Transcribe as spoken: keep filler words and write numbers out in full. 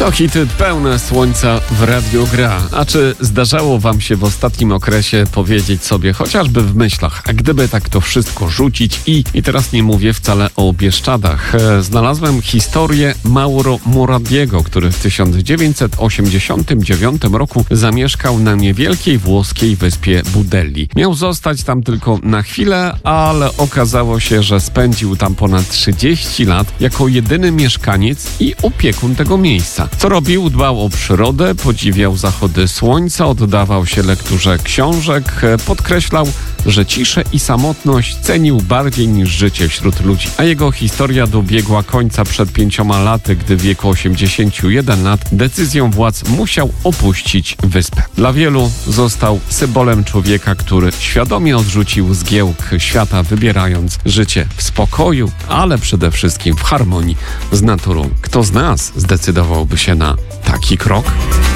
To hity pełne słońca w Radio Gra. A czy zdarzało wam się w ostatnim okresie powiedzieć sobie, chociażby w myślach, a gdyby tak to wszystko rzucić i, i teraz nie mówię wcale o Bieszczadach. E, znalazłem historię Mauro Muradiego, który w tysiąc dziewięćset osiemdziesiątym dziewiątym roku zamieszkał na niewielkiej włoskiej wyspie Budelli. Miał zostać tam tylko na chwilę, ale okazało się, że spędził tam ponad trzydzieści lat jako jedyny mieszkaniec i opiekun tego miejsca. Co robił? Dbał o przyrodę, podziwiał zachody słońca, oddawał się lekturze książek, podkreślał, że ciszę i samotność cenił bardziej niż życie wśród ludzi. A jego historia dobiegła końca przed pięcioma laty, gdy w wieku osiemdziesięciu jeden lat decyzją władz musiał opuścić wyspę. Dla wielu został symbolem człowieka, który świadomie odrzucił zgiełk świata, wybierając życie w spokoju, ale przede wszystkim w harmonii z naturą. Kto z nas zdecydowałby się na taki krok?